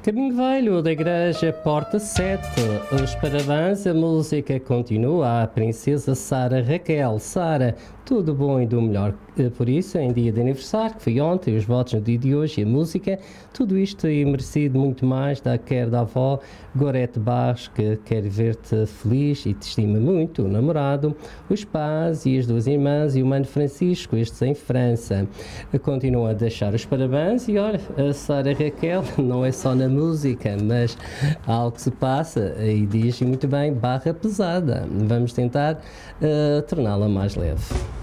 Caminho Velho da Igreja Porta 7. Os parabéns, a música continua. A princesa Sara Raquel. Sara, tudo bom e do melhor. Por isso, em dia de aniversário, que foi ontem, os votos no dia de hoje e a música, tudo isto e merecido muito mais, quer da avó Gorete Barros, que quer ver-te feliz e te estima muito, o namorado, os pais e as duas irmãs e o mano Francisco, estes em França. Continuam a deixar os parabéns e olha, a Sara Raquel não é só na música, mas há algo que se passa e diz muito bem, barra pesada. Vamos tentar torná-la mais leve.